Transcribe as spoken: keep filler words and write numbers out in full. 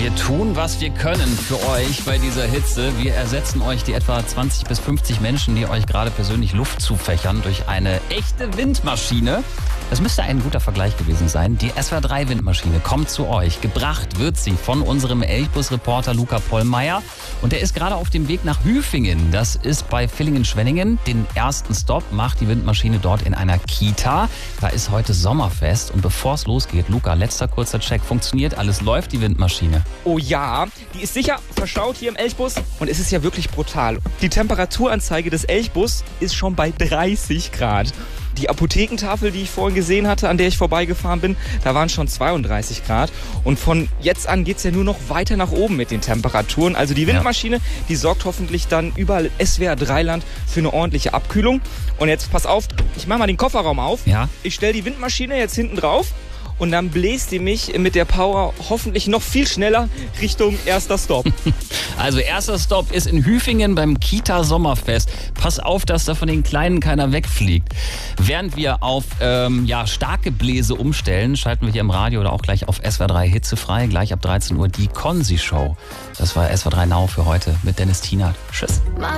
Wir tun, was wir können für euch bei dieser Hitze. Wir ersetzen euch die etwa zwanzig bis fünfzig Menschen, die euch gerade persönlich Luft zufächern, durch eine echte Windmaschine. Das müsste ein guter Vergleich gewesen sein. Die S W R drei Windmaschine kommt zu euch. Gebracht wird sie von unserem Elchbus-Reporter Luca Pollmeier. Und der ist gerade auf dem Weg nach Hüfingen. Das ist bei Villingen-Schwenningen. Den ersten Stopp macht die Windmaschine dort in einer Kita. Da ist heute Sommerfest. Und bevor es losgeht, Luca, letzter kurzer Check. Funktioniert alles? Läuft die Windmaschine? Oh ja, die ist sicher verstaut hier im Elchbus. Und es ist ja wirklich brutal. Die Temperaturanzeige des Elchbus ist schon bei dreißig Grad. Die Apothekentafel, die ich vorhin gesehen hatte, an der ich vorbeigefahren bin, da waren schon zweiunddreißig Grad. Und von jetzt an geht es ja nur noch weiter nach oben mit den Temperaturen. Also die Windmaschine, ja. die sorgt hoffentlich dann überall S W R drei Land für eine ordentliche Abkühlung. Und jetzt pass auf, ich mache mal den Kofferraum auf. Ja. Ich stelle die Windmaschine jetzt hinten drauf. Und dann bläst die mich mit der Power hoffentlich noch viel schneller Richtung erster Stopp. Also erster Stopp ist in Hüfingen beim Kita-Sommerfest. Pass auf, dass da von den Kleinen keiner wegfliegt. Während wir auf ähm, ja, starke Bläse umstellen, schalten wir hier im Radio oder auch gleich auf S W R drei hitzefrei. Gleich ab dreizehn Uhr die Konzi-Show. Das war S W R drei Now für heute mit Dennis Tienert. Tschüss.